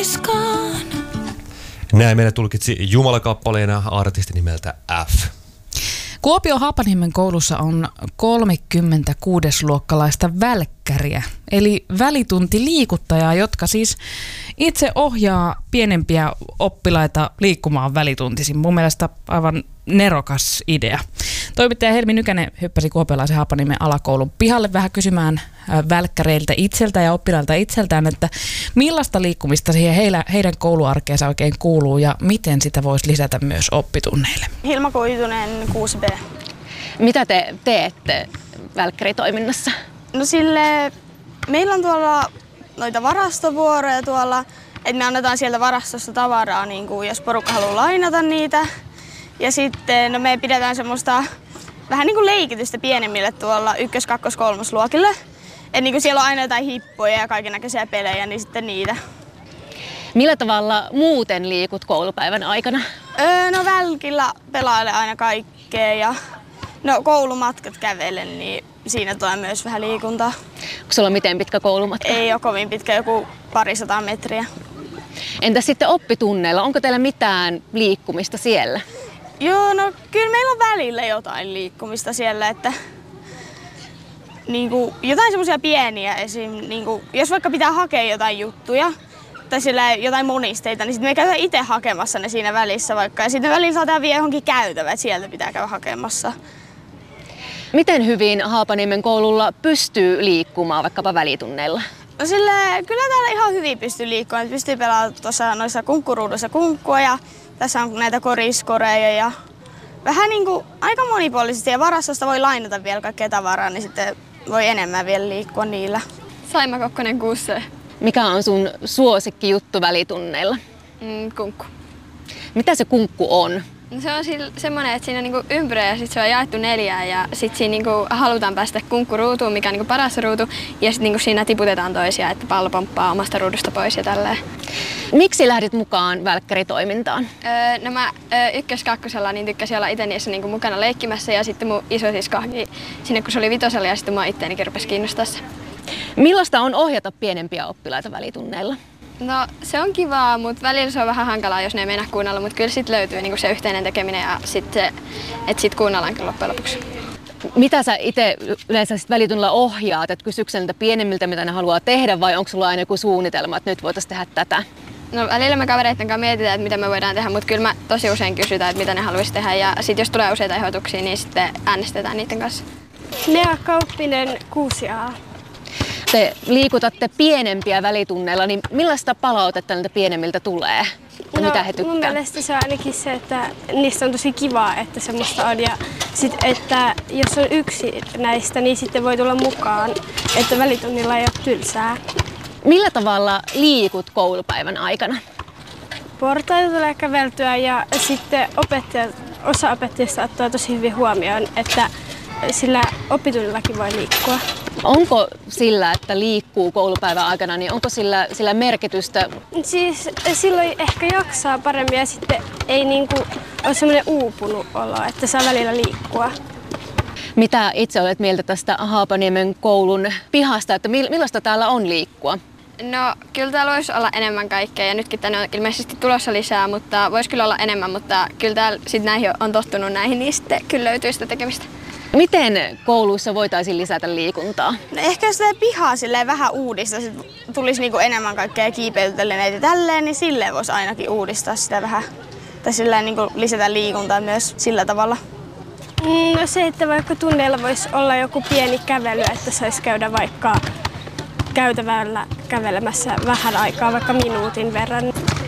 niskaan. Näin meille tulkitsi Jumala-kappaleena artisti nimeltä F. Kuopion Haapaniemen koulussa on 36-luokkalaista välkkäriä, eli välituntiliikuttajaa, jotka siis itse ohjaa pienempiä oppilaita liikkumaan välituntisin. Mun mielestä aivan nerokas idea. Toimittaja Helmi Nykänen hyppäsi kuopiolaisen Haapaniemen alakoulun pihalle vähän kysymään välkkäreiltä itseltä ja oppilailta itseltään, että millaista liikkumista siihen heidän kouluarkeensa oikein kuuluu ja miten sitä voisi lisätä myös oppitunneille. Hilma Koitunen, 6B. Mitä te teette välkkäritoiminnassa? No meillä on tuolla noita varastovuoroja tuolla, että me annetaan sieltä varastosta tavaraa, niin kuin jos porukka haluaa lainata niitä. Ja sitten me pidetään semmoista vähän niin kuin leikitystä pienemmille tuolla 1-, 2-, 3. luokille. Että niin kuin siellä on aina jotain hippoja ja kaikennäköisiä pelejä, niin sitten niitä. Millä tavalla muuten liikut koulupäivän aikana? No välkillä pelailen aina kaikkea ja koulumatkat kävelen, niin siinä tulee myös vähän liikuntaa. Onko sulla miten pitkä koulumatka? Ei ole kovin pitkä, joku 200 metriä. Entä sitten oppitunneilla? Onko teillä mitään liikkumista siellä? Joo, no kyllä meillä on välillä jotain liikkumista siellä, että jotain semmoisia pieniä esim. Jos vaikka pitää hakea jotain juttuja tai jotain monisteita, niin sitten me käydään itse hakemassa ne siinä välissä vaikka. Ja sitten välillä saadaan vielä johonkin käytävä, että sieltä pitää käydä hakemassa. Miten hyvin Haapaniemen koululla pystyy liikkumaan vaikkapa välitunneilla? No kyllä täällä ihan hyvin pystyy liikkumaan. Pystyy pelaamaan tuossa noissa kunkkuruuduissa kunkkua ja tässä on näitä koriskoreja ja vähän aika monipuolisesti. Ja varastosta voi lainata vielä kaikkea tavaraa, niin sitten voi enemmän vielä liikkua niillä. Saima Kokkonen, 6C. Mikä on sun suosikki juttu välitunneilla? Kunkku. Mitä se kunkku on? No se on semmoinen, että siinä on ympyrä ja sitten se on jaettu 4 ja sitten siinä halutaan päästä kunkkuruutuun, mikä on paras ruutu. Ja sitten siinä tiputetaan toisia, että pallo pomppaa omasta ruudusta pois ja tälleen. Miksi lähdit mukaan välkkäritoimintaan? No mä 1. 2. niin tykkäsin olla itse niissä mukana leikkimässä ja sitten mun isosiskokin sinne kun se oli 5. ja sitten mua itteenikin rupesi kiinnostaa se. Millaista on ohjata pienempiä oppilaita välitunneilla? No se on kivaa, mutta välillä se on vähän hankalaa, jos ne ei meinaa kuunnella, mutta kyllä sitten löytyy se yhteinen tekeminen ja sitten sit kuunnellaan kyllä loppujen lopuksi. Mitä sä itse yleensä välitunnilla ohjaat? Et kysyykö niiltä pienemmiltä, mitä ne haluaa tehdä vai onko sulla aina joku suunnitelma, että nyt voitaisiin tehdä tätä? No välillä me kavereiden kanssa mietitään, että mitä me voidaan tehdä, mutta kyllä mä tosi usein kysytään, että mitä ne haluaisi tehdä ja sitten jos tulee useita ehdotuksia, niin sitten äänestetään niiden kanssa. Nea Kauppinen, 6A. Te liikutatte pienempiä välitunneilla, niin millaista palautetta niiltä pienemmiltä tulee? Ja mitä he tykkää? Mun mielestä se on ainakin se, että niistä on tosi kivaa, että semmoista on. Ja sit, että jos on yksi näistä, niin sitten voi tulla mukaan, että välitunnilla ei ole tylsää. Millä tavalla liikut koulupäivän aikana? Portaita tulee käveltyä ja sitten osa opettajista ottaa tosi hyvin huomioon, että sillä oppitunnillakin voi liikkua. Onko sillä, että liikkuu koulupäivän aikana, niin onko sillä merkitystä? Siis silloin ehkä jaksaa paremmin ja sitten ei ole semmoinen uupunut olo, että saa välillä liikkua. Mitä itse olet mieltä tästä Haapaniemen koulun pihasta, että millaista täällä on liikkua? No kyllä täällä voisi olla enemmän kaikkea ja nytkin tänne on ilmeisesti tulossa lisää, mutta voisi kyllä olla enemmän, mutta kyllä täällä sitten näihin on tottunut näihin, niin sitten kyllä löytyy sitä tekemistä. Miten kouluissa voitaisiin lisätä liikuntaa? No ehkä jos sitä pihaa vähän uudistaa, tulisi enemmän kaikkea kiipeilyteleneitä ja tälleen, niin silleen voisi ainakin uudistaa sitä vähän. Tai lisätä liikuntaa myös sillä tavalla. No se, että vaikka tunneilla voisi olla joku pieni kävely, että saisi käydä vaikka käytävällä kävelemässä vähän aikaa, vaikka minuutin verran.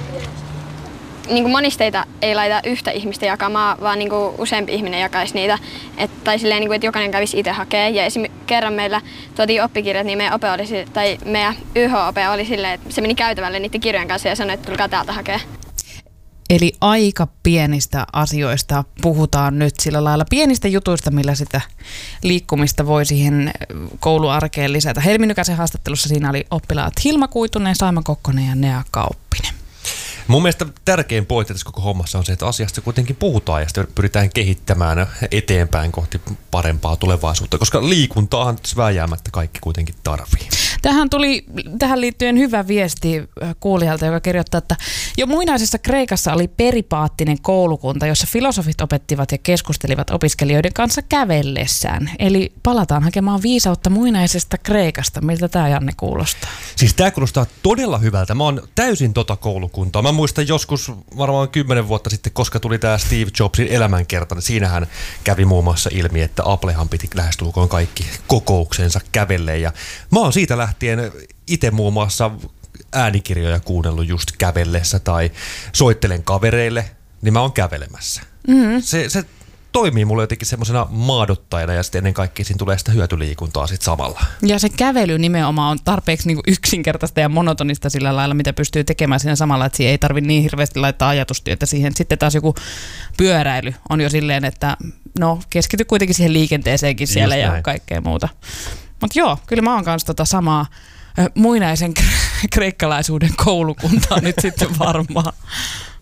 Monisteita ei laita yhtä ihmistä jakamaan, vaan useampi ihminen jakaisi niitä. Tai silleen, että jokainen kävisi itse hakemaan. Ja esimerkiksi kerran meillä tuotiin oppikirjat, niin meidän YH-ope oli silleen, että se meni käytävälle niiden kirjojen kanssa ja sanoi, että tulkaa täältä hakea. Eli aika pienistä asioista puhutaan nyt sillä lailla, pienistä jutuista, millä sitä liikkumista voi siihen kouluarkeen lisätä. Helmi Nykäsen haastattelussa siinä oli oppilaat Hilma Kuitunen, Saima Kokkonen ja Nea Kauppinen. Mun mielestä tärkein pointti tässä koko hommassa on se, että asiasta kuitenkin puhutaan ja sitten pyritään kehittämään eteenpäin kohti parempaa tulevaisuutta, koska liikuntaahan vääjäämättä kaikki kuitenkin tarvii. Tähän liittyen hyvä viesti kuulijalta, joka kirjoittaa, että jo muinaisessa Kreikassa oli peripaattinen koulukunta, jossa filosofit opettivat ja keskustelivat opiskelijoiden kanssa kävellessään. Eli palataan hakemaan viisautta muinaisesta Kreikasta. Miltä tämä, Janne, kuulostaa? Siis tämä kuulostaa todella hyvältä. Mä oon täysin koulukuntaa. Mä muistan joskus varmaan 10 vuotta sitten, koska tuli tämä Steve Jobsin elämänkerta, niin siinähän kävi muun muassa ilmi, että Applehan piti lähestulkoon kaikki kokouksensa kävelleen. Ja mä oon siitä lähtien itse muun muassa äänikirjoja kuunnellut just kävellessä tai soittelen kavereille, niin mä oon kävelemässä. Mm-hmm. Se toimii mulle jotenkin semmoisena maadottajana ja sitten ennen kaikkea siinä tulee sitä hyötyliikuntaa sitten samalla. Ja se kävely nimenomaan on tarpeeksi niinku yksinkertaista ja monotonista sillä lailla, mitä pystyy tekemään siinä samalla, että siihen ei tarvitse niin hirveästi laittaa ajatustyötä siihen. Sitten taas joku pyöräily on jo silleen, että no keskity kuitenkin siihen liikenteeseenkin siellä ja kaikkea muuta. Mutta joo, kyllä mä oon kanssa samaa muinaisen kreikkalaisuuden koulukuntaa nyt sitten varmaan.